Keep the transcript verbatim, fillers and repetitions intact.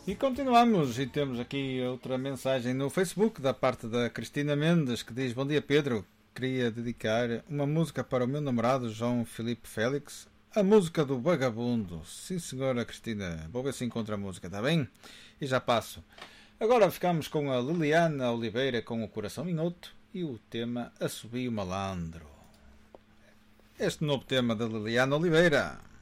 E continuamos e temos aqui outra mensagem no Facebook da parte da Cristina Mendes que diz: Bom dia Pedro, queria dedicar uma música para o meu namorado João Filipe Félix, a música do Vagabundo. Sim senhora Cristina, vou ver se encontro a música, está bem? E já passo. Agora ficamos com a Liliana Oliveira com o Coração Minhoto e o tema Assobio Malandro. Este novo tema da Liliana Oliveira.